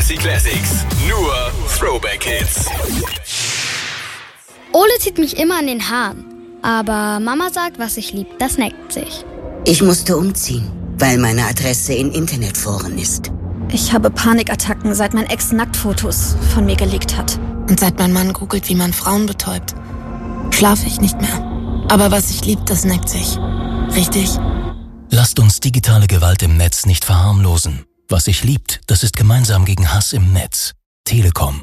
Fantasy Classics. Nur Throwback Hits. Ole zieht mich immer an den Haaren. Aber Mama sagt, was ich lieb, das neckt sich. Ich musste umziehen, weil meine Adresse in Internetforen ist. Ich habe Panikattacken, seit mein Ex Nacktfotos von mir gelegt hat. Und seit mein Mann googelt, wie man Frauen betäubt, schlafe ich nicht mehr. Aber was ich lieb, das neckt sich. Richtig? Lasst uns digitale Gewalt im Netz nicht verharmlosen. Was sich liebt, das ist gemeinsam gegen Hass im Netz. Telekom.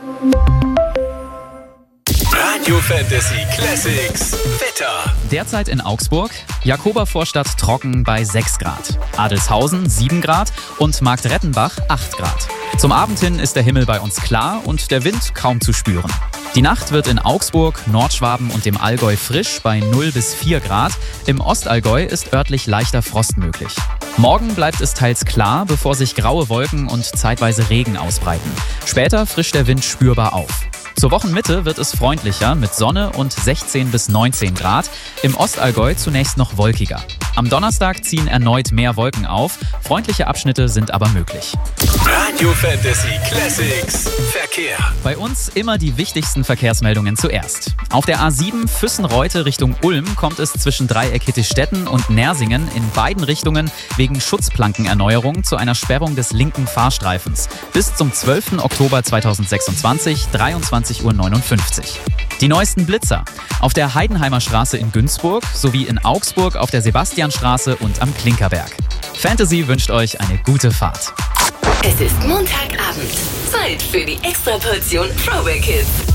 Radio Fantasy Classics. Wetter. Derzeit in Augsburg, Jakobervorstadt trocken bei 6 Grad, Adelshausen 7 Grad und Marktrettenbach 8 Grad. Zum Abend hin ist der Himmel bei uns klar und der Wind kaum zu spüren. Die Nacht wird in Augsburg, Nordschwaben und dem Allgäu frisch bei 0 bis 4 Grad. Im Ostallgäu ist örtlich leichter Frost möglich. Morgen bleibt es teils klar, bevor sich graue Wolken und zeitweise Regen ausbreiten. Später frischt der Wind spürbar auf. Zur Wochenmitte wird es freundlicher mit Sonne und 16 bis 19 Grad. Im Ostallgäu zunächst noch wolkiger. Am Donnerstag ziehen erneut mehr Wolken auf. Freundliche Abschnitte sind aber möglich. Radio Fantasy Classics. Verkehr. Bei uns immer die wichtigsten Verkehrsmeldungen zuerst. Auf der A7 Füssen-Reute Richtung Ulm kommt es zwischen Dreieck Hittestetten und Nersingen in beiden Richtungen wegen Schutzplankenerneuerung zu einer Sperrung des linken Fahrstreifens. Bis zum 12. Oktober 2026, 23:59 Uhr. Die neuesten Blitzer. Auf der Heidenheimer Straße in Günzburg sowie in Augsburg auf der Sebastianstraße und am Klinkerberg. Fantasy wünscht euch eine gute Fahrt. Es ist Montagabend. Zeit für die Extraportion Throwback Hits.